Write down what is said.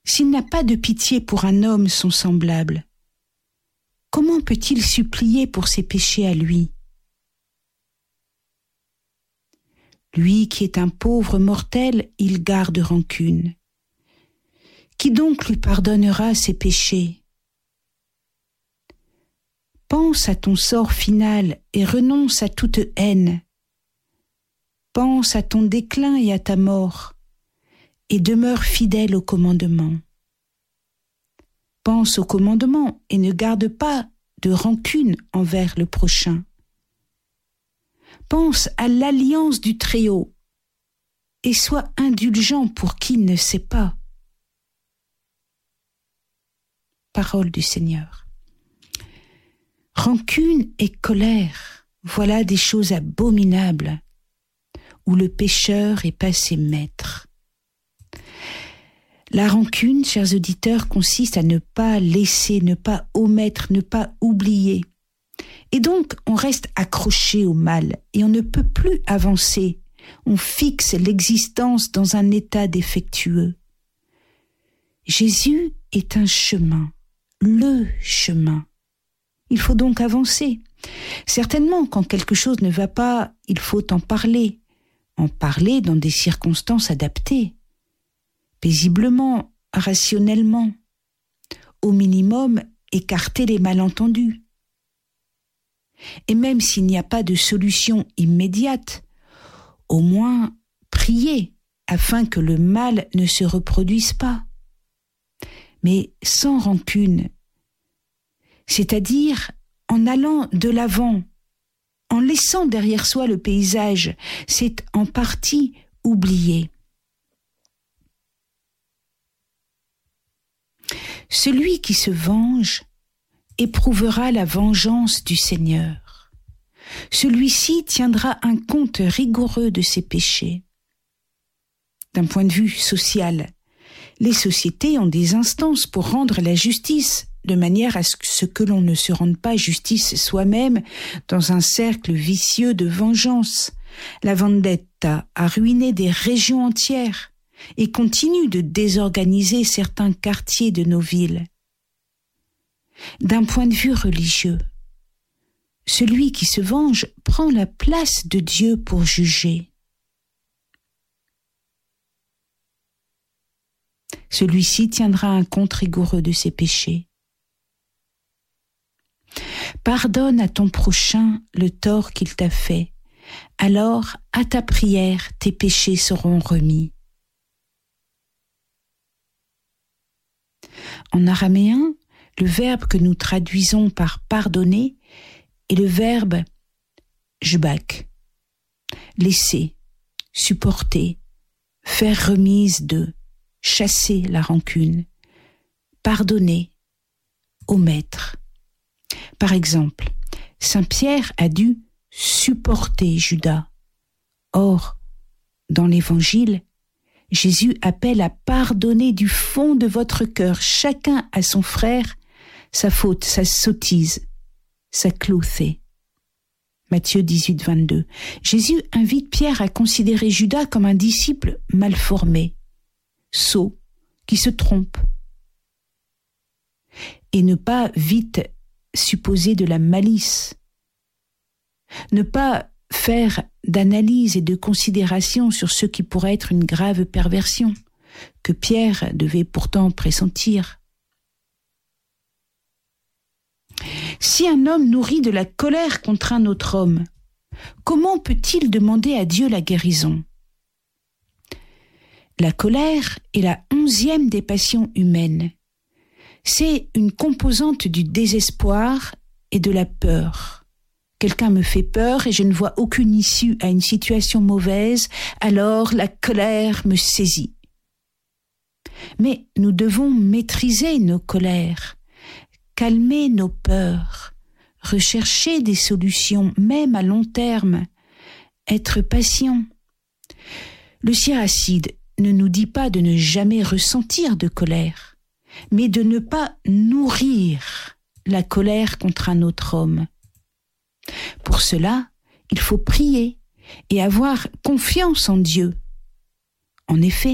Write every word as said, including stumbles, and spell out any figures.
S'il n'a pas de pitié pour un homme son semblable, comment peut-il supplier pour ses péchés à lui? Lui qui est un pauvre mortel, il garde rancune. Qui donc lui pardonnera ses péchés? Pense à ton sort final et renonce à toute haine. Pense à ton déclin et à ta mort, et demeure fidèle au commandement. Pense au commandement et ne garde pas de rancune envers le prochain. Pense à l'alliance du Très-Haut et sois indulgent pour qui ne sait pas. Parole du Seigneur. Rancune et colère, voilà des choses abominables où le pécheur est passé maître. La rancune, chers auditeurs, consiste à ne pas laisser, ne pas omettre, ne pas oublier. Et donc, on reste accroché au mal et on ne peut plus avancer. On fixe l'existence dans un état défectueux. Jésus est un chemin, le chemin. Il faut donc avancer. Certainement, quand quelque chose ne va pas, il faut en parler. En parler dans des circonstances adaptées. Paisiblement, rationnellement. Au minimum, écarter les malentendus. Et même s'il n'y a pas de solution immédiate, au moins prier afin que le mal ne se reproduise pas. Mais sans rancune, c'est-à-dire en allant de l'avant, en laissant derrière soi le paysage, c'est en partie oublié. Celui qui se venge éprouvera la vengeance du Seigneur. Celui-ci tiendra un compte rigoureux de ses péchés. D'un point de vue social, les sociétés ont des instances pour rendre la justice, de manière à ce que l'on ne se rende pas justice soi-même dans un cercle vicieux de vengeance. La vendetta a ruiné des régions entières et continue de désorganiser certains quartiers de nos villes. D'un point de vue religieux, celui qui se venge prend la place de Dieu pour juger. Celui-ci tiendra un compte rigoureux de ses péchés. Pardonne à ton prochain le tort qu'il t'a fait, alors à ta prière tes péchés seront remis. En araméen, le verbe que nous traduisons par pardonner est le verbe jbak, laisser, supporter, faire remise de, chasser la rancune, pardonner, omettre. Par exemple, saint Pierre a dû supporter Judas. Or, dans l'Évangile, Jésus appelle à pardonner du fond de votre cœur, chacun à son frère, sa faute, sa sottise, sa clouthée. Matthieu dix-huit, vingt-deux. Jésus invite Pierre à considérer Judas comme un disciple mal formé, sot, qui se trompe, et ne pas vite supposer de la malice, ne pas faire d'analyse et de considération sur ce qui pourrait être une grave perversion, que Pierre devait pourtant pressentir. Si un homme nourrit de la colère contre un autre homme, comment peut-il demander à Dieu la guérison? La colère est la onzième des passions humaines. C'est une composante du désespoir et de la peur. Quelqu'un me fait peur et je ne vois aucune issue à une situation mauvaise, alors la colère me saisit. Mais nous devons maîtriser nos colères, calmer nos peurs, rechercher des solutions, même à long terme, être patient. Le siracide ne nous dit pas de ne jamais ressentir de colère, mais de ne pas nourrir la colère contre un autre homme. Pour cela, il faut prier et avoir confiance en Dieu. En effet,